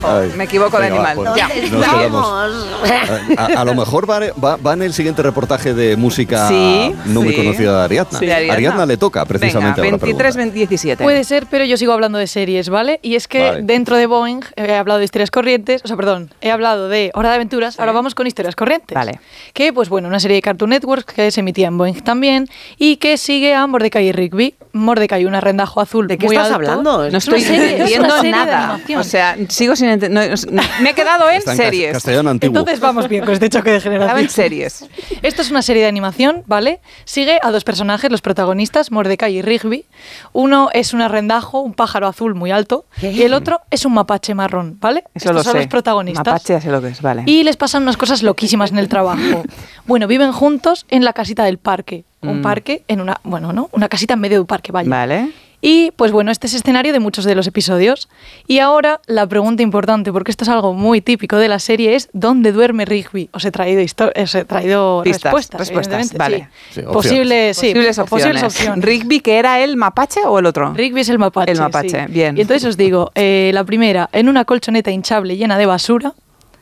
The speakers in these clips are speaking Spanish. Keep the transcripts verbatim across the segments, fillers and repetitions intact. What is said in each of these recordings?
Ay, me equivoco de venga, animal. va, pues, Ya. nos quedamos. A, a, a lo mejor va, va, va en el siguiente reportaje de música sí, no muy sí. conocida de Ariadna. Sí, de Ariadna. Ariadna le toca precisamente. Venga, ahora veintitrés diecisiete. Puede ser, pero yo sigo hablando de series, ¿vale? Y es que vale. dentro de Boeing he hablado de historias corrientes, o sea, perdón, he hablado de Hora de Aventuras, sí. Ahora vamos con historias corrientes. Vale. Que, pues bueno, una serie de Cartoon Network que se emitía en Boeing también y que sigue a Mordecai y Rigby. Mordecai, un rendajo azul. ¿De qué muy estás alto. hablando? No estoy entendiendo nada. O sea, sigo sin entender. No, me he quedado en Está en series. castellano antiguo. Entonces vamos bien con este choque de generación. Estaba en series. Esto es una serie de animación, ¿vale? Sigue a dos personajes, los protagonistas, Mordecai y Rigby. Uno es un arrendajo, un pájaro azul muy alto, ¿Qué? y el otro es un mapache marrón, ¿vale? Eso Estos lo son sé. los protagonistas. Mapache, ya sé lo que es, vale. Y les pasan unas cosas loquísimas en el trabajo. Bueno, viven juntos en la casita del parque. Un Mm. parque en una, bueno, ¿no? Una casita en medio de un parque, vaya. Vale. Y pues bueno, este es escenario de muchos de los episodios. Y ahora la pregunta importante, porque esto es algo muy típico de la serie, es ¿dónde duerme Rigby? Os he traído, histo- os he traído Pistas, respuestas. respuestas, evidentemente, vale. sí. Sí, opciones. Posibles, sí, Posibles opciones. posibles opciones. ¿Rigby, que era el mapache o el otro? Rigby es el mapache. El mapache, sí. bien. Y entonces os digo, eh, la primera, en una colchoneta hinchable llena de basura,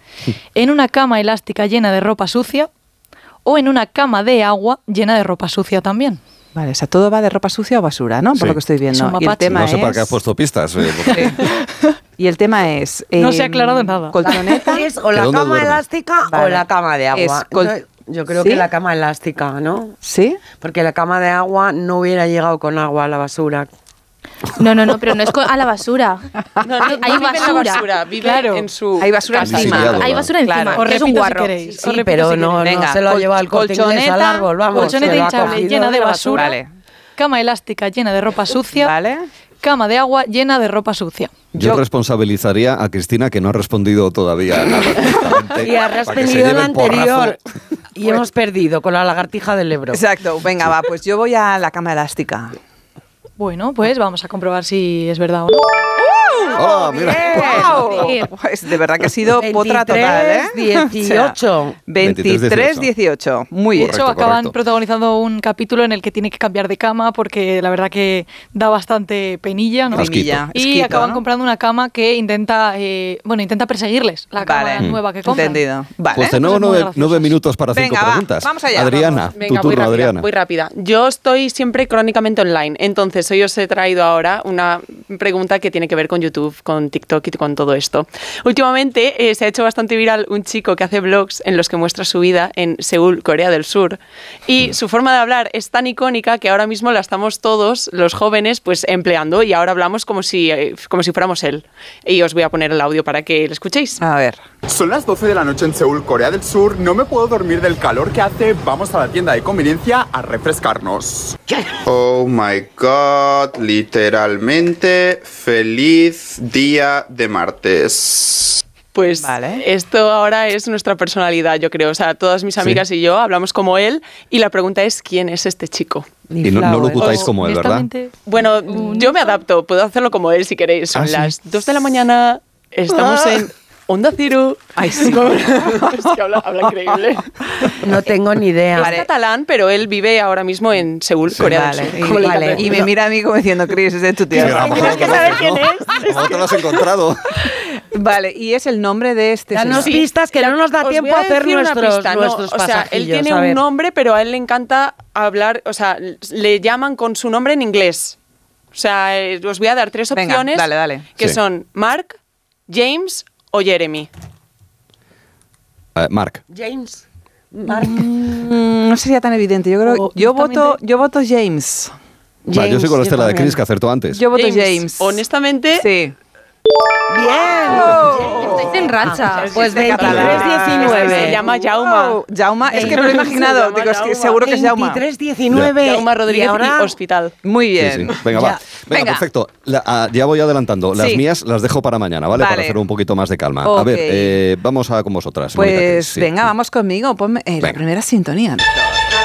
en una cama elástica llena de ropa sucia, o en una cama de agua llena de ropa sucia también. Vale, o sea, todo va de ropa sucia o basura, ¿no? Por Sí. lo que estoy viendo. Es un Y el mapache. tema No sé es... para qué has puesto pistas. eh, porque- Sí. Y el tema es... No se ha eh, aclarado nada. Colchoneta. ¿Es o la ¿Que dónde cama duerme? elástica o Vale. la cama de agua? Es col- Entonces, yo creo ¿Sí? que la cama elástica, ¿no? ¿Sí? Porque la cama de agua no hubiera llegado con agua a la basura. No, no, no, pero no es co- a la basura. No, no, Hay no vive en la basura. basura, vive Claro. en su... Hay basura Casa. encima. Lisillado, Hay va. basura encima. Claro. Os que es un repito si guarro. queréis. Sí, Os repito pero si no, queréis. no Venga, se lo ha col- llevado el Corte Inglés al colchoneta, árbol, vamos. colchoneta se lo ha hinchable cogido llena de basura. Vale. Cama elástica llena de ropa sucia, Vale. cama de agua llena de ropa sucia. Yo, Yo- responsabilizaría a Cristina, que no ha respondido todavía nada correctamente, Y has para que se respondido lleve la el porrazo. anterior. Y hemos perdido con la lagartija del Ebro. Exacto. Venga, va, pues yo voy a la cama elástica. Bueno, pues vamos a comprobar si es verdad o no. ¡Oh, mira! ¡Wow! Pues de verdad que ha sido potra total, ¿eh? veintitrés dieciocho. veintitrés dieciocho. Muy De bien. hecho, Correcto, acaban correcto. protagonizando un capítulo en el que tiene que cambiar de cama porque la verdad que da bastante penilla, ¿no? Asquito. Penilla, Y esquito, acaban ¿no? comprando una cama que intenta, eh, bueno, intenta perseguirles, la cama Vale. nueva que compran. Entendido. Vale. Pues de nuevo Cosas muy nueve, graciosas. nueve minutos para cinco Venga, va, preguntas. vamos allá, Adriana, vamos. tu Venga, voy turno, rápida, Adriana. voy rápida. Yo estoy siempre crónicamente online, entonces hoy os he traído ahora una pregunta que tiene que ver con YouTube, con TikTok y con todo esto. Últimamente eh, se ha hecho bastante viral un chico que hace vlogs en los que muestra su vida en Seúl, Corea del Sur, y su forma de hablar es tan icónica que ahora mismo la estamos todos, los jóvenes, pues empleando, y ahora hablamos como si, eh, como si fuéramos él. Y os voy a poner el audio para que lo escuchéis. A ver. Son las doce de la noche en Seúl, Corea del Sur. No me puedo dormir del calor que hace. Vamos a la tienda de conveniencia a refrescarnos. Oh my god, literalmente feliz día de martes. Pues Vale. esto ahora es nuestra personalidad, yo creo. O sea, todas mis amigas y yo hablamos como él, y la pregunta es, ¿quién es este chico? Y no, no lo ocultáis como él, ¿verdad? Honestamente, Bueno, yo me adapto, puedo hacerlo como él si queréis. Son ¿Ah, sí? las dos de la mañana, estamos en Onda Cero. Ay, sí. Es que habla, habla increíble. No tengo ni idea. Es catalán, pero él vive ahora mismo en Seúl, Corea Vale. del Sur. Y, Como le vale. encanta Y me decirlo. mira a mí como diciendo, Chris, es de tu Sí, tierra. a lo mejor que lo saber conoces, quién ¿no? ¿Cómo te lo has encontrado? Vale, y es el nombre de este Danos señor. pistas que no nos da Os tiempo voy a hacer decir una nuestros, pista, no, nuestros o sea, él pasajillos, tiene a ver. un nombre, pero a él le encanta hablar, o sea, le llaman con su nombre en inglés. O sea, eh, os voy a dar tres Venga, opciones dale, dale. que Sí. son Mark, James o Jeremy. Eh, Mark. James. Mark. Mm, no sería tan evidente. Yo creo, O, yo voto, honestamente- yo voto James. Va, yo soy con la estela de también. Chris, que acertó antes. Yo voto James. Honestamente, Sí. Bien. Estáis en racha. Pues Chiste veintitrés catalán. se diecinueve. llama Jauma. Wow, Jauma, es que me lo he Se imaginado. llama Digo, es que Jauma. seguro que es Jauma. veintitrés diecinueve. Jauma Rodríguez y ahora y Hospital. Muy Sí, bien. sí. Venga, Ya. va. Venga, Venga. perfecto. La- ah, ya voy adelantando. Las Sí. mías las dejo para mañana, ¿vale? Vale. Para hacer un poquito más de calma. Ok. A ver, eh, vamos a con vosotras. Mónica Cris, Pues sí. venga, vamos conmigo. Ponme eh, la Venga. primera sintonía.